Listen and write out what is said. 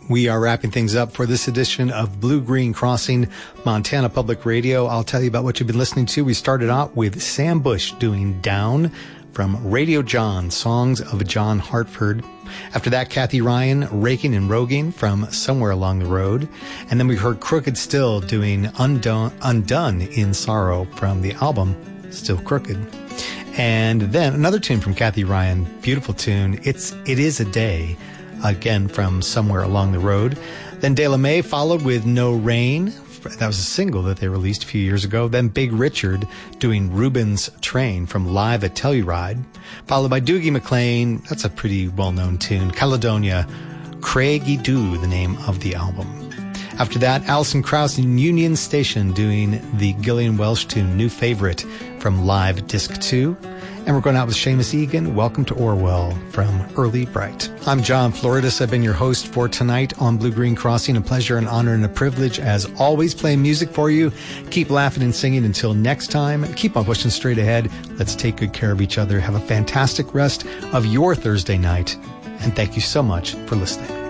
We are wrapping things up for this edition of Blue Green Crossing, Montana Public Radio. I'll tell you about what you've been listening to. We started out with Sam Bush doing Down from Radio John, Songs of John Hartford. After that, Kathy Ryan, Raking and Roguing from Somewhere Along the Road. And then we heard Crooked Still doing Undone in Sorrow from the album Still Crooked. And then another tune from Kathy Ryan, beautiful tune, It Is a Day, again from Somewhere Along the Road. Then De La Mae followed with No Rain. That was a single that they released a few years ago. Then Big Richard doing Reuben's Train from Live at Telluride. Followed by Doogie McLean. That's a pretty well-known tune. Caledonia. Craigie Doo, the name of the album. After that, Alison Krauss and Union Station doing the Gillian Welsh tune New Favorite from Live Disc 2. And we're going out with Seamus Egan, Welcome to Orwell from Early Bright. I'm John Floridis. I've been your host for tonight on Blue Green Crossing. A pleasure, an honor, and a privilege, as always, playing music for you. Keep laughing and singing until next time. Keep on pushing straight ahead. Let's take good care of each other. Have a fantastic rest of your Thursday night. And thank you so much for listening.